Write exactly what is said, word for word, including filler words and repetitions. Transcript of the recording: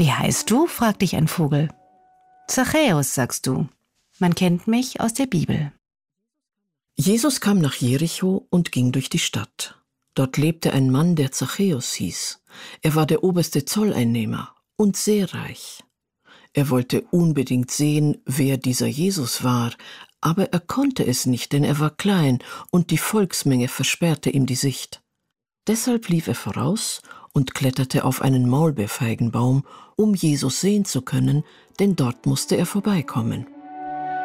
»Wie heißt du?« fragt dich ein Vogel. »Zachäus«, sagst du. Man kennt mich aus der Bibel. Jesus kam nach Jericho und ging durch die Stadt. Dort lebte ein Mann, der Zachäus hieß. Er war der oberste Zolleinnehmer und sehr reich. Er wollte unbedingt sehen, wer dieser Jesus war, aber er konnte es nicht, denn er war klein und die Volksmenge versperrte ihm die Sicht. Deshalb lief er voraus und kletterte auf einen Maulbeerfeigenbaum, um Jesus sehen zu können, denn dort musste er vorbeikommen.